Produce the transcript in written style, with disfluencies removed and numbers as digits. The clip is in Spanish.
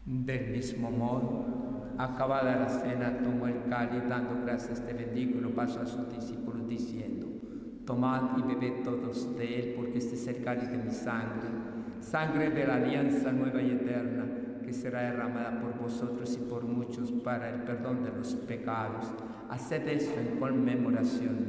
Del mismo modo, acabada la cena, tomó el cáliz, dando gracias, te bendigo, y lo pasó a sus discípulos, diciendo: Tomad y bebed todos de él, porque este es el cáliz de mi sangre, sangre de la alianza nueva y eterna, que será derramada por vosotros y por muchos para el perdón de los pecados. Haced esto en conmemoración